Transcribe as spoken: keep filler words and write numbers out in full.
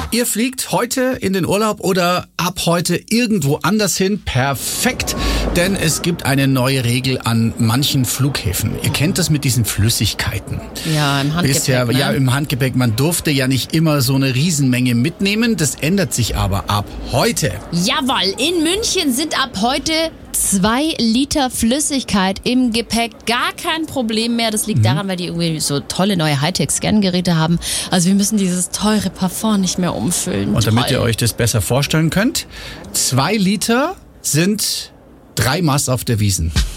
Ihr fliegt heute in den Urlaub oder ab heute irgendwo anders hin. Perfekt, denn es gibt eine neue Regel an manchen Flughäfen. Ihr kennt das mit diesen Flüssigkeiten. Ja, im Handgepäck. Bisher, ne? Ja, im Handgepäck. Man durfte ja nicht immer so eine Riesenmenge mitnehmen. Das ändert sich aber ab heute. Jawohl, in München sind ab heute zwei Liter Flüssigkeit im Gepäck gar kein Problem mehr. Das liegt mhm. daran, weil die irgendwie so tolle neue Hightech-Scan-Geräte haben. Also wir müssen dieses teure Parfum nicht mehr umfüllen. Und damit Toll. ihr euch das besser vorstellen könnt, zwei Liter sind drei Maß auf der Wiesn.